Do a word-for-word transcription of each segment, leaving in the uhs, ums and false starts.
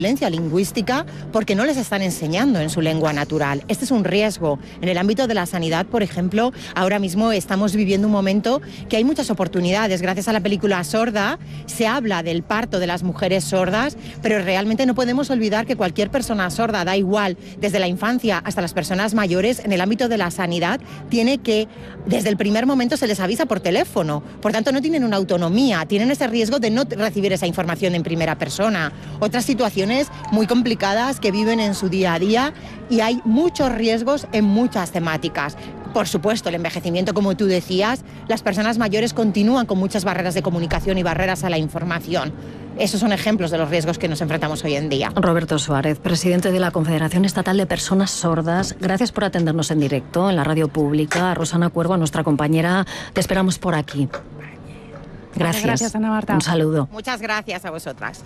violencia lingüística porque no les están enseñando en su lengua natural. Este es un riesgo. En el ámbito de la sanidad, por ejemplo, ahora mismo estamos viviendo un momento que hay muchas oportunidades. Gracias a la película Sorda se habla del parto de las mujeres sordas, pero realmente no podemos olvidar que cualquier persona sorda, da igual, desde la infancia hasta las personas mayores, en el ámbito de la sanidad, tiene que, desde el primer momento se les avisa por teléfono. Por tanto, no tienen una autonomía, tienen ese riesgo de no recibir esa información en primera persona. Otras situaciones muy complicadas que viven en su día a día y hay muchos riesgos en muchas temáticas. Por supuesto, el envejecimiento, como tú decías, las personas mayores continúan con muchas barreras de comunicación y barreras a la información. Esos son ejemplos de los riesgos que nos enfrentamos hoy en día. Roberto Suárez, presidente de la Confederación Estatal de Personas Sordas, gracias por atendernos en directo en la radio pública. Rosana Cuervo, nuestra compañera, te esperamos por aquí. Gracias. Gracias, Ana Marta. Un saludo. Muchas gracias a vosotras.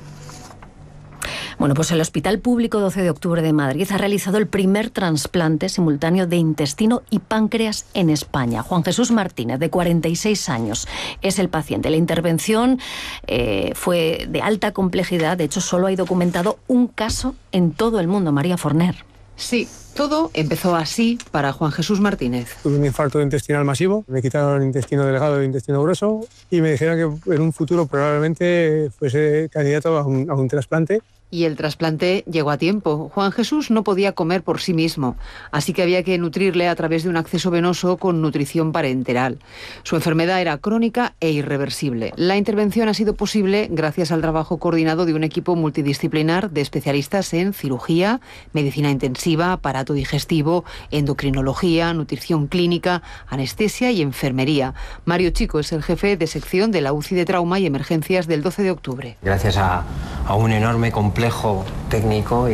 Bueno, pues el Hospital Público doce de octubre de Madrid ha realizado el primer trasplante simultáneo de intestino y páncreas en España. Juan Jesús Martínez, de cuarenta y seis años, es el paciente. La intervención eh, fue de alta complejidad. De hecho, solo hay documentado un caso en todo el mundo. María Forner. Sí, todo empezó así para Juan Jesús Martínez. Tuve un infarto intestinal masivo, me quitaron el intestino delgado y el intestino grueso y me dijeron que en un futuro probablemente fuese candidato a un, a un trasplante. Y el trasplante llegó a tiempo. Juan Jesús no podía comer por sí mismo, así que había que nutrirle a través de un acceso venoso con nutrición parenteral. Su enfermedad era crónica e irreversible. La intervención ha sido posible gracias al trabajo coordinado de un equipo multidisciplinar de especialistas en cirugía, medicina intensiva, aparato digestivo, endocrinología, nutrición clínica, anestesia y enfermería. Mario Chico es el jefe de sección de la U C I de trauma y emergencias del doce de octubre. Gracias a, a un enorme complejo técnico y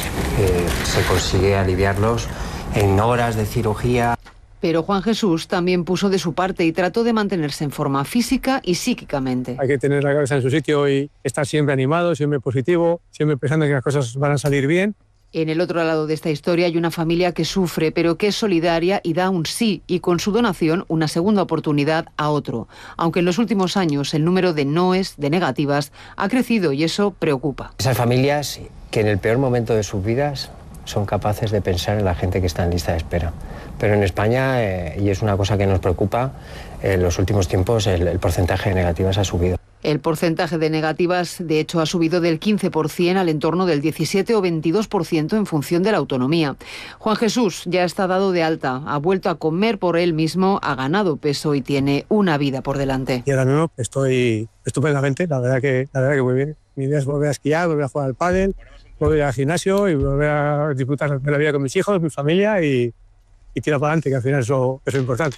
eh, se consigue aliviarlos en horas de cirugía. Pero Juan Jesús también puso de su parte y trató de mantenerse en forma física y psíquicamente. Hay que tener la cabeza en su sitio y estar siempre animado, siempre positivo, siempre pensando que las cosas van a salir bien. En el otro lado de esta historia hay una familia que sufre, pero que es solidaria y da un sí, y con su donación una segunda oportunidad a otro. Aunque en los últimos años el número de noes, de negativas, ha crecido y eso preocupa. Esas familias que en el peor momento de sus vidas son capaces de pensar en la gente que está en lista de espera. Pero en España, eh, y es una cosa que nos preocupa, en los últimos tiempos el, el porcentaje de negativas ha subido. El porcentaje de negativas, de hecho, ha subido del quince por ciento al entorno del diecisiete o veintidós por ciento en función de la autonomía. Juan Jesús ya está dado de alta, ha vuelto a comer por él mismo, ha ganado peso y tiene una vida por delante. Y ahora mismo estoy estupendamente, la verdad que, la verdad que muy bien. Mi idea es volver a esquiar, volver a jugar al pádel, volver al gimnasio y volver a disfrutar de la vida con mis hijos, mi familia y, y tirar para adelante, que al final eso, eso es importante.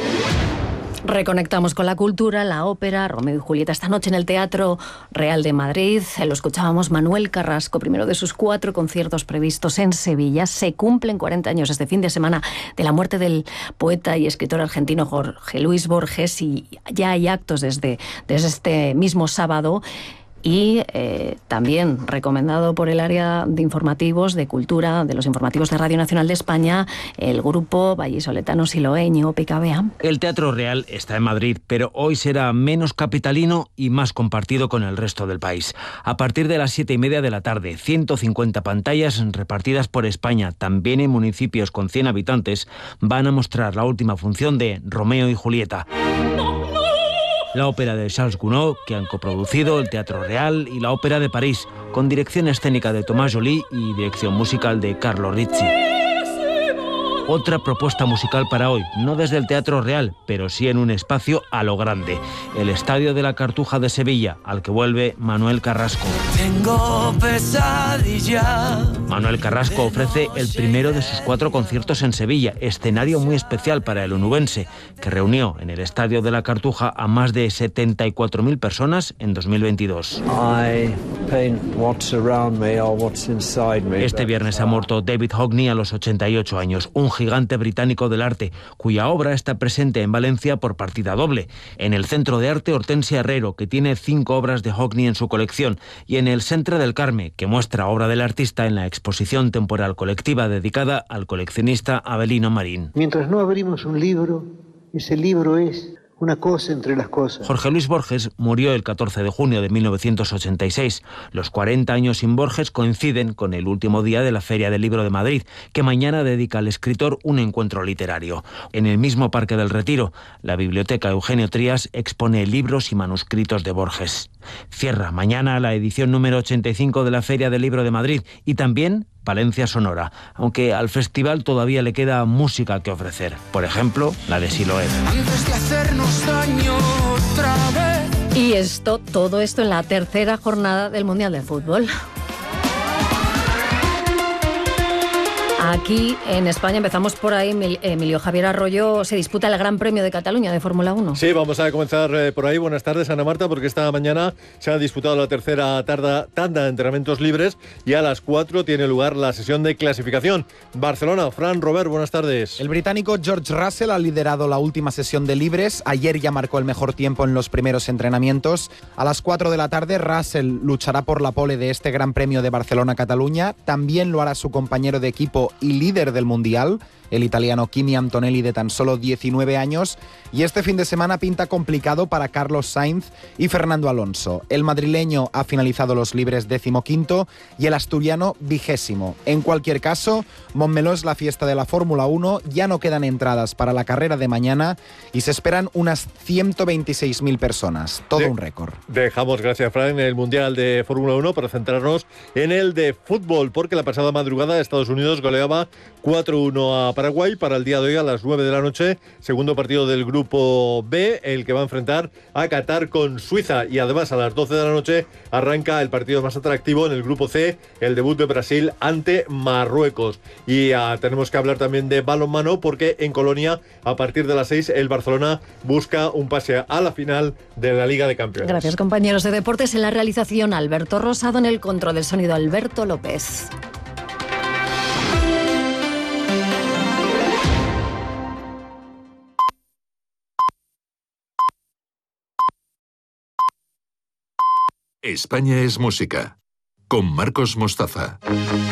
Reconectamos con la cultura, la ópera, Romeo y Julieta esta noche en el Teatro Real de Madrid. Lo escuchábamos Manuel Carrasco, primero de sus cuatro conciertos previstos en Sevilla. Se cumplen cuarenta años este fin de semana de la muerte del poeta y escritor argentino Jorge Luis Borges y ya hay actos desde, desde este mismo sábado. Y eh, también recomendado por el área de informativos, de cultura, de los informativos de Radio Nacional de España, el grupo vallisoletano Siloeño, Picabea. El Teatro Real está en Madrid, pero hoy será menos capitalino y más compartido con el resto del país. A partir de las siete y media de la tarde, ciento cincuenta pantallas repartidas por España, también en municipios con cien habitantes, van a mostrar la última función de Romeo y Julieta. La ópera de Charles Gounod, que han coproducido el Teatro Real, y la Ópera de París, con dirección escénica de Tomás Joly y dirección musical de Carlo Rizzi. Otra propuesta musical para hoy, no desde el Teatro Real, pero sí en un espacio a lo grande, el Estadio de la Cartuja de Sevilla, al que vuelve Manuel Carrasco. Tengo pesadilla. Manuel Carrasco ofrece el primero de sus cuatro conciertos en Sevilla, escenario muy especial para el onubense, que reunió en el Estadio de la Cartuja a más de setenta y cuatro mil personas en dos mil veintidós. Este viernes ha muerto David Hockney a los ochenta y ocho años, un gigante británico del arte, cuya obra está presente en Valencia por partida doble, en el Centro de Arte Hortensia Herrero, que tiene cinco obras de Hockney en su colección, y en el Centre del Carme, que muestra obra del artista en la exposición temporal colectiva dedicada al coleccionista Avelino Marín. Mientras no abrimos un libro, ese libro es una cosa entre las cosas. Jorge Luis Borges murió el catorce de junio de mil novecientos ochenta y seis. Los cuarenta años sin Borges coinciden con el último día de la Feria del Libro de Madrid, que mañana dedica al escritor un encuentro literario. En el mismo Parque del Retiro, la Biblioteca Eugenio Trías expone libros y manuscritos de Borges. Cierra mañana la edición número ochenta y cinco de la Feria del Libro de Madrid y también Valencia Sonora, aunque al festival todavía le queda música que ofrecer. Por ejemplo, la de Siloé. Antes de hacernos daño otra vez. Y esto, todo esto en la tercera jornada del Mundial de Fútbol. Aquí en España empezamos por ahí. Emilio Javier Arroyo, se disputa el Gran Premio de Cataluña de Fórmula uno. Sí, vamos a comenzar eh, por ahí. Buenas tardes, Ana Marta, porque esta mañana se ha disputado la tercera tarda, tanda de entrenamientos libres y a las cuatro tiene lugar la sesión de clasificación. Barcelona, Fran Robert, buenas tardes. El británico George Russell ha liderado la última sesión de libres. Ayer ya marcó el mejor tiempo en los primeros entrenamientos. A las cuatro de la tarde, Russell luchará por la pole de este Gran Premio de Barcelona-Cataluña. También lo hará su compañero de equipo y líder del Mundial, el italiano Kimi Antonelli, de tan solo diecinueve años, y este fin de semana pinta complicado para Carlos Sainz y Fernando Alonso. El madrileño ha finalizado los libres decimoquinto y el asturiano vigésimo. En cualquier caso, Montmeló es la fiesta de la Fórmula uno, ya no quedan entradas para la carrera de mañana y se esperan unas ciento veintiséis mil personas, todo de- un récord. Dejamos, gracias Fran, el Mundial de Fórmula uno para centrarnos en el de fútbol, porque la pasada madrugada Estados Unidos goleaba cuatro uno a Paraguay. Para el día de hoy a las nueve de la noche, segundo partido del grupo B, el que va a enfrentar a Qatar con Suiza, y además a las doce de la noche arranca el partido más atractivo en el grupo C, el debut de Brasil ante Marruecos. Y uh, tenemos que hablar también de balonmano, porque en Colonia a partir de las seis el Barcelona busca un pase a la final de la Liga de Campeones. Gracias, compañeros de deportes. En la realización, Alberto Rosado; en el control del sonido, Alberto López. España es música, con Marcos Mostaza.